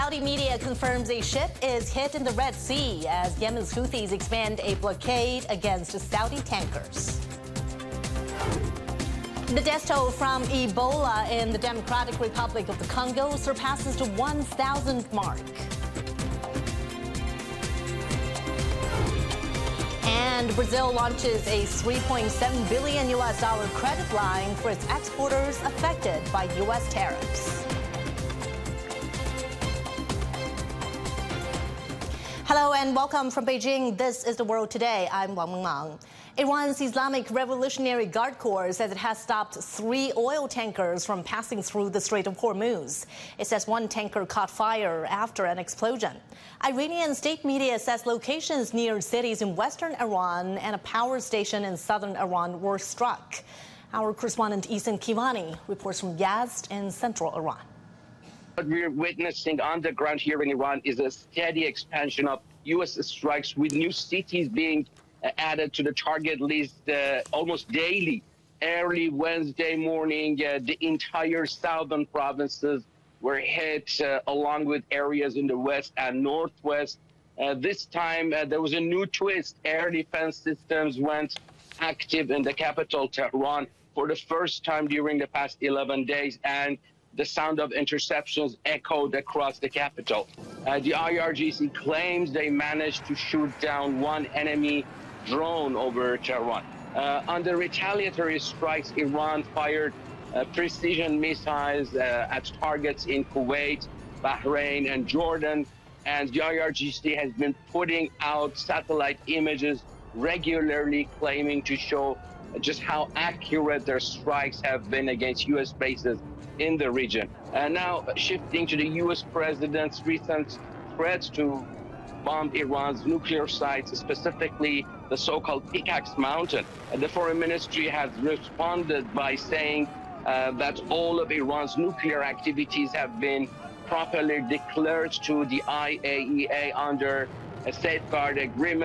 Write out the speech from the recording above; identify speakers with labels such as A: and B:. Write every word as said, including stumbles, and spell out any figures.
A: Saudi media confirms a ship is hit in the Red Sea as Yemen's Houthis expand a blockade against Saudi tankers. The death toll from Ebola in the Democratic Republic of the Congo surpasses the one thousand mark. And Brazil launches a three point seven billion U S dollar credit line for its exporters affected by U S tariffs. Hello and welcome from Beijing. This is The World Today. I'm Wang Mengmang. Iran's Islamic Revolutionary Guard Corps says it has stopped three oil tankers from passing through the Strait of Hormuz. It says one tanker caught fire after an explosion. Iranian state media says locations near cities in western Iran and a power station in southern Iran were struck. Our correspondent Ihsan Kivani reports from Yazd in central Iran.
B: What we're witnessing on the ground here in Iran is a steady expansion of U S strikes, with new cities being uh, added to the target list uh, almost daily. Early Wednesday morning, uh, the entire southern provinces were hit, uh, along with areas in the west and northwest. Uh, this time, uh, there was a new twist. Air defense systems went active in the capital, Tehran, for the first time during the past eleven days, and the sound of interceptions echoed across the capital. Uh, the I R G C claims they managed to shoot down one enemy drone over Tehran. Uh, under retaliatory strikes, Iran fired uh, precision missiles uh, at targets in Kuwait, Bahrain, and Jordan. And the I R G C has been putting out satellite images regularly, claiming to show just how accurate their strikes have been against U S bases in the region. And now shifting to the U S president's recent threats to bomb Iran's nuclear sites, specifically the so-called Pickaxe Mountain. The foreign ministry has responded by saying uh, that all of Iran's nuclear activities have been properly declared to the I A E A under a safeguard agreement.